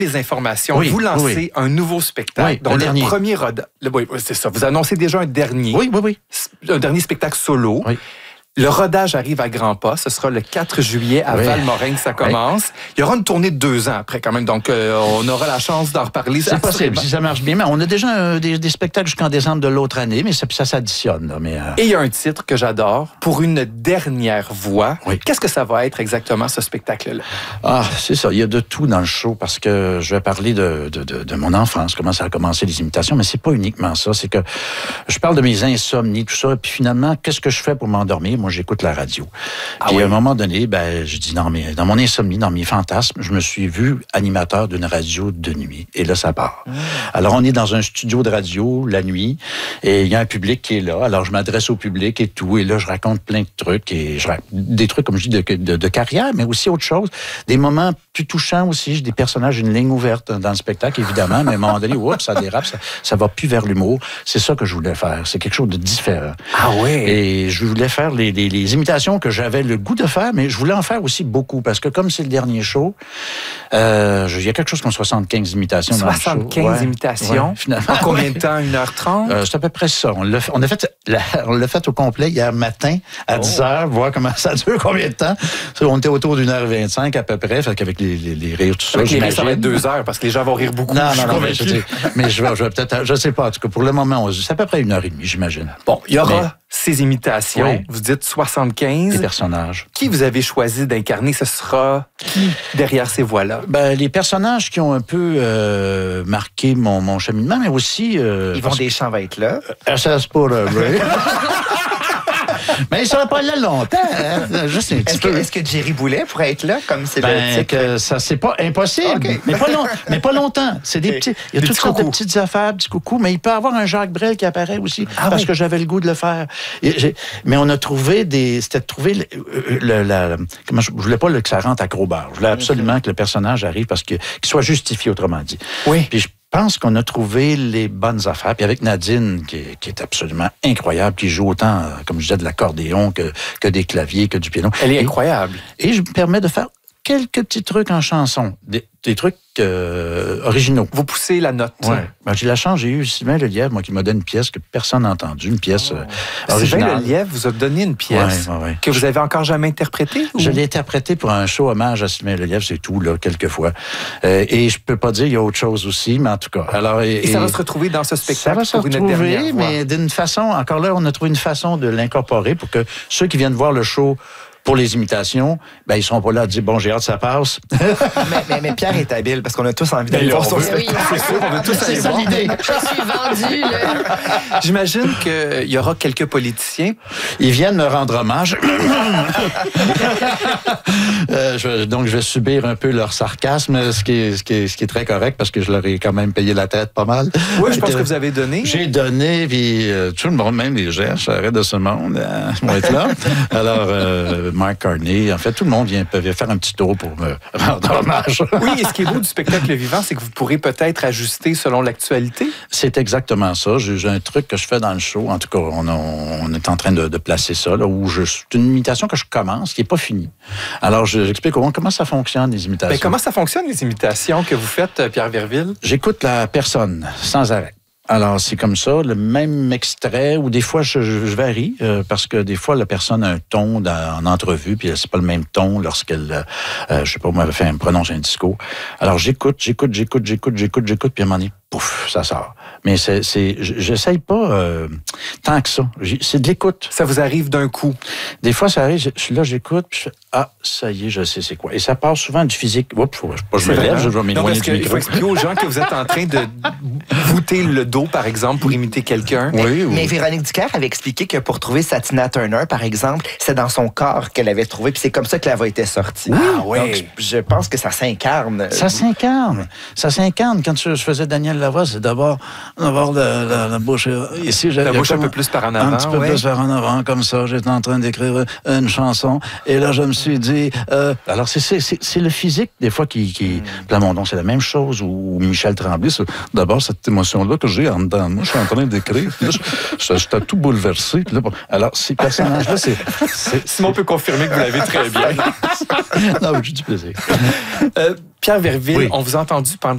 les informations. Vous lancez un nouveau spectacle. Donc, le premier rodage. Oui, c'est ça. Vous annoncez déjà un dernier. Oui. Un dernier spectacle solo. Oui. Le rodage arrive à grands pas. Ce sera le 4 juillet à Valmorin que ça commence. Il y aura une tournée de 2 ans après quand même. Donc, on aura la chance d'en reparler. C'est possible, si ça marche bien. Mais on a déjà des spectacles jusqu'en décembre de l'autre année, mais ça s'additionne. Là, mais Et il y a un titre que j'adore, Pour une dernière voix. Oui. Qu'est-ce que ça va être exactement, ce spectacle-là? Ah, c'est ça. Il y a de tout dans le show parce que je vais parler de mon enfance, comment ça a commencé les imitations, mais c'est pas uniquement ça. C'est que je parle de mes insomnies, tout ça, puis finalement, qu'est-ce que je fais pour m'endormir? Moi, j'écoute la radio. Puis à un moment donné, je dis non, mais dans mon insomnie, dans mes fantasmes, je me suis vu animateur d'une radio de nuit. Et là, ça part. Alors, on est dans un studio de radio la nuit et il y a un public qui est là. Alors, je m'adresse au public et tout. Et là, je raconte plein de trucs. Et des trucs, comme je dis, de carrière, mais aussi autre chose. Des moments plus touchants aussi. J'ai des personnages, une ligne ouverte dans le spectacle, évidemment. Mais à un moment donné, ça dérape, ça va plus vers l'humour. C'est ça que je voulais faire. C'est quelque chose de différent. Ah oui? Et je voulais faire les imitations que j'avais le goût de faire, mais je voulais en faire aussi beaucoup, parce que comme c'est le dernier show, il y a quelque chose comme 75 imitations dans le show. 75 imitations? Ouais, finalement. En combien de temps? 1h30? C'est à peu près ça. On l'a fait au complet hier matin à 10h, voir comment ça dure, combien de temps. On était autour d'1h25 à peu près, fait qu'avec les rires, tout ça. Les rires, ça va être 2 heures, parce que les gens vont rire beaucoup. Non, mais je vais peut-être, je sais pas, en tout cas, pour le moment, c'est à peu près 1h30, j'imagine. Bon, il y aura ces imitations. Vous dites 75. Des personnages. Qui vous avez choisi d'incarner? Ce sera qui derrière ces voix-là? Les personnages qui ont un peu marqué mon cheminement, mais aussi... Yvon Deschamps va être là. Ça se pourrait, oui. Mais il ne sera pas là longtemps. Hein? Juste un petit peu. Est-ce que Jerry Boulet pourrait être là, comme c'est le titre? Ça, c'est pas impossible. Okay. Mais pas longtemps. C'est des petits... Il y a toutes sortes de petites affaires, petits coucous, mais il peut y avoir un Jacques Brel qui apparaît aussi, parce que j'avais le goût de le faire. Mais on a trouvé C'était de trouver comment je voulais pas que ça rentre à gros barre. Je voulais absolument que le personnage arrive qu'il soit justifié, autrement dit. Oui. Puis je pense qu'on a trouvé les bonnes affaires. Puis avec Nadine, qui est absolument incroyable, qui joue autant, comme je disais, de l'accordéon que des claviers, que du piano. Elle est incroyable. Et je me permets de faire quelques petits trucs en chanson. Des trucs originaux. Vous poussez la note. Ouais. J'ai la chance, j'ai eu Sylvain Lelièvre, moi, qui m'a donné une pièce que personne n'a entendue, une pièce originale. Sylvain Lelièvre vous a donné une pièce que vous avez encore jamais interprétée? Ou? Je l'ai interprétée pour un show hommage à Sylvain Lelièvre, c'est tout, là, quelques fois. Et je peux pas dire, il y a autre chose aussi, mais en tout cas. Alors, et ça va se retrouver dans ce spectacle ça va se retrouver, mais d'une façon, encore là, on a trouvé une façon de l'incorporer pour que ceux qui viennent voir le show pour les imitations, ils seront pas là à dire bon, j'ai hâte, ça passe. mais Pierre est habile parce qu'on a tous envie d'aller voir son spectacle. C'est sûr, on veut tous aller voir. C'est ça l'idée. Je suis vendue, là. J'imagine qu'il y aura quelques politiciens. Ils viennent me rendre hommage. Donc, je vais subir un peu leur sarcasme, ce qui est très correct parce que je leur ai quand même payé la tête pas mal. Oui, je pense que vous avez donné. J'ai donné, puis tout le monde, même les gens, j'arrête de ce monde, vont être là. Alors, Mark Carney, en fait, tout le monde peut faire un petit tour pour me rendre hommage. Oui, et ce qui est beau du spectacle vivant, c'est que vous pourrez peut-être ajuster selon l'actualité. C'est exactement ça. J'ai un truc que je fais dans le show. En tout cas, on est en train de placer ça, là, c'est une imitation que je commence, qui n'est pas finie. Alors, j'explique comment ça fonctionne, les imitations. Comment ça fonctionne, les imitations que vous faites, Pierre Verville? J'écoute la personne, sans arrêt. Alors, c'est comme ça, le même extrait, ou des fois, je varie, parce que des fois, la personne a un ton en entrevue, puis c'est pas le même ton lorsqu'elle, je sais pas, elle me prononce un discours. Alors, j'écoute, puis à un moment donné, pouf, ça sort. Mais j'essaye pas tant que ça. C'est de l'écoute. Ça vous arrive d'un coup? Des fois, ça arrive, j'écoute, puis je fais, ça y est, je sais c'est quoi. Et ça part souvent du physique. Oups, je me lève, je vais m'éloigner du micro. Il faut expliquer aux gens que vous êtes en train de voûter le dos, par exemple, pour imiter quelqu'un. Mais Véronique Dicker avait expliqué que pour trouver Satina Turner, par exemple, c'est dans son corps qu'elle avait trouvé, puis c'est comme ça que la voix était sortie. Donc, je pense que ça s'incarne. Ça s'incarne. Quand je faisais Daniel Lavoie, c'est d'abord la bouche ici. La bouche un peu plus par en avant. Un petit peu plus par en avant, comme ça. J'étais en train d'écrire une chanson. Et là, je me suis dit... alors, c'est le physique, des fois, qui Plamondon, c'est la même chose. Ou Michel Tremblay, c'est d'abord cette émotion-là que j'ai en dedans. Moi, je suis en train d'écrire. J'étais tout bouleversé. Là, alors, ces personnages-là, Simon peut confirmer que vous l'avez très bien. Non, j'ai du plaisir. Pierre Verville, on vous a entendu pendant